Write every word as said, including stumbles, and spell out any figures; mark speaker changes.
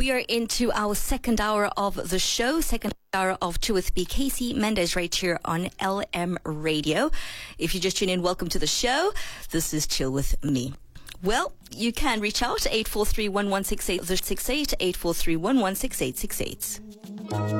Speaker 1: We are into our second hour of the show, second hour of Chill with me, Casey Mendez, right here on L M Radio. If you just tune in, welcome to the show. This is Chill with me. Well, you can reach out eight four three, one one six eight six eight, eight four three, one one six eight six eight.